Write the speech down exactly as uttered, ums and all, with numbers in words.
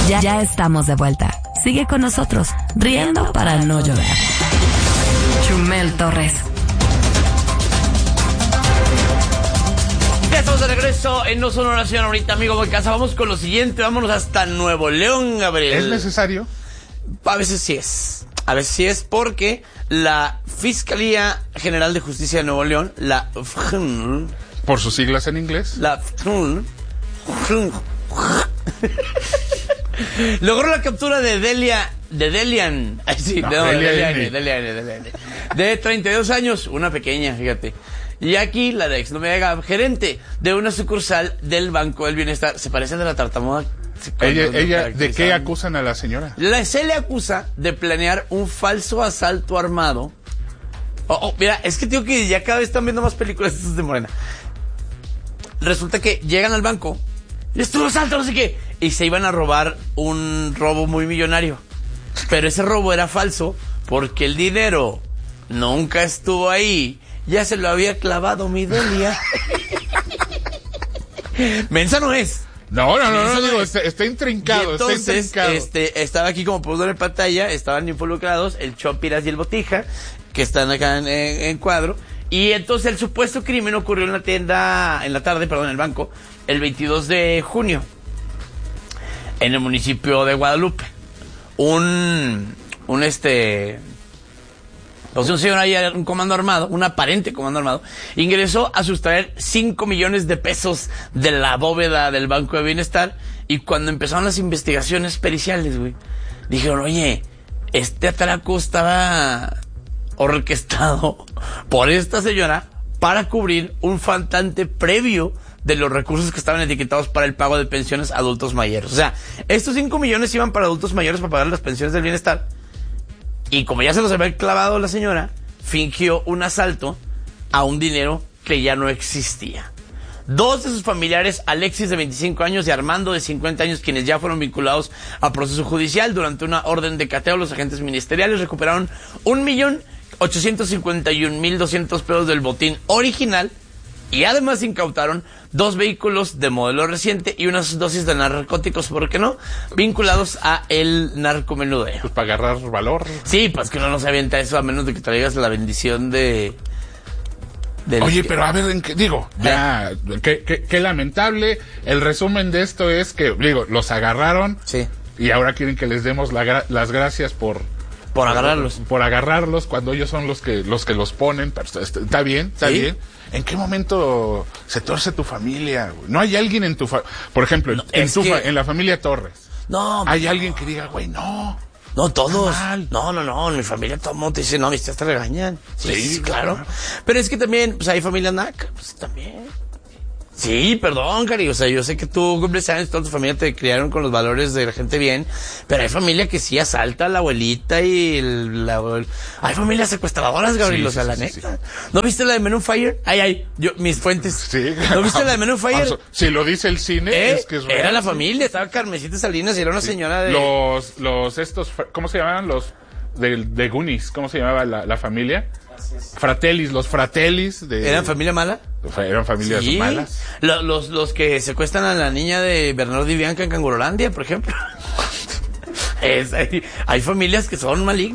Ya, ya estamos de vuelta. Sigue con nosotros, riendo para no llorar. Chumel Torres. Ya estamos de regreso en No Solo Oración ahorita, amigo de casa. Vamos con lo siguiente, vámonos hasta Nuevo León, Gabriel. ¿Es necesario? A veces sí es. A veces sí es porque la Fiscalía General de Justicia de Nuevo León, la F G N, ¿Por sus siglas en inglés? la F G N, logró la captura de Delia, de Delian, ay, sí, No, no, de Delia Delian, N. Delian, Delian, de treinta y dos años, una pequeña, fíjate. Y aquí la de ex novia, gerente de una sucursal del Banco del Bienestar. Se parecen de la tartamuda. Ella, ella ¿de qué acusan a la señora? La, se le acusa de planear un falso asalto armado. Oh, oh, mira, es que tío que ya cada vez están viendo más películas estas de Morena. Resulta que llegan al banco y estuvo asalto, no sé qué, y se iban a robar un robo muy millonario. Pero ese robo era falso porque el dinero nunca estuvo ahí. Ya se lo había clavado mi Delia. Mensa no es. No, no, no, no, Mensa digo, es. está, está intrincado, Y entonces, está intrincado. este, estaba aquí como puso en pantalla, estaban involucrados el Chopiras y el Botija, que están acá en, en, en cuadro. Y entonces el supuesto crimen ocurrió en la tienda, en la tarde, perdón, en el banco, el veintidós de junio, en el municipio de Guadalupe. Un, un este... Pues un señor ahí, un comando armado, un aparente comando armado, ingresó a sustraer cinco millones de pesos de la bóveda del Banco de Bienestar. Y cuando empezaron las investigaciones periciales, güey, dijeron, oye, este atraco estaba orquestado por esta señora para cubrir un faltante previo de los recursos que estaban etiquetados para el pago de pensiones a adultos mayores. O sea, estos cinco millones iban para adultos mayores para pagar las pensiones del bienestar. Y como ya se los había clavado la señora, fingió un asalto a un dinero que ya no existía. Dos de sus familiares, Alexis de veinticinco años y Armando de cincuenta años, quienes ya fueron vinculados a proceso judicial, durante una orden de cateo, los agentes ministeriales recuperaron un millón ochocientos cincuenta y un mil doscientos pesos del botín original y además incautaron dos vehículos de modelo reciente y unas dosis de narcóticos, ¿por qué no?, vinculados a el narcomenudeo. Pues para agarrar valor. Sí, pues que uno no se avienta eso a menos de que traigas la bendición de... del Oye, que... pero a ver, ¿en qué? Digo, ya, qué, qué, qué lamentable. El resumen de esto es que, digo, los agarraron. Sí. Y ahora quieren que les demos la gra- las gracias por... Por agarrarlos. Por, por agarrarlos cuando ellos son los que los que los ponen. Pero está, está bien, está ¿Sí? bien. ¿En qué momento se torce tu familia, güey? No hay alguien en tu fa- por ejemplo, No, en es tu que- fa- en la familia Torres. No, Hay alguien que diga, güey, no. no todos. Está mal. No, no, no, en mi familia todo el mundo te dice, no, mis tías te regañan. Sí, Sí, sí, claro. claro. Pero es que también, pues hay familia naca, pues también. Sí, perdón, Cari, o sea, yo sé que tú cumples años, toda tu familia te criaron con los valores de la gente bien, pero hay familia que sí asalta a la abuelita y el, la, hay familias secuestradoras, Gabriel, Sí, o sea, sí, la sí, neta. sí. ¿No viste la de Men on Fire? Ay, ay, yo, mis fuentes. Sí. ¿No viste la de Men on Fire? Si lo dice el cine, Eh, es que es real. era la familia, estaba Carmencita Salinas y era una señora de... Los, los, estos, ¿cómo se llamaban? Los, de, de Goonies, ¿cómo se llamaba la, la familia? Fratellis, los Fratellis de... ¿Eran familia mala? Eran familias Sí. malas. Lo- Los, los que secuestran a la niña de Bernardo y Bianca en Cangurolandia, por ejemplo. Es- hay, hay familias que son malignas.